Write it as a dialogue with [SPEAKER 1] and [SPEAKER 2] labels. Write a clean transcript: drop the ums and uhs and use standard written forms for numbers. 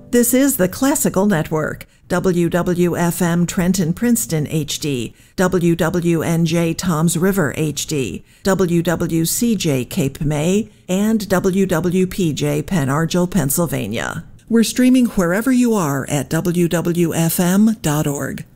[SPEAKER 1] This is the Classical Network, WWFM Trenton Princeton HD, WWNJ Toms River HD, WWCJ Cape May, and WWPJ Penargil, Pennsylvania. We're streaming wherever you are at WWFM.org.